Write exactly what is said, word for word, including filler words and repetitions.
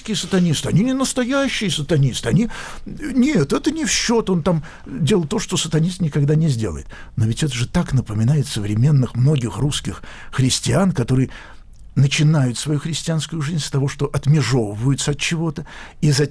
российские сатанисты, они не настоящие сатанисты, они... Нет, это не в счет, он там делал то, что сатанист никогда не сделает. Но ведь это же так напоминает современных многих русских христиан, которые начинают свою христианскую жизнь с того, что отмежевываются от чего-то, и затем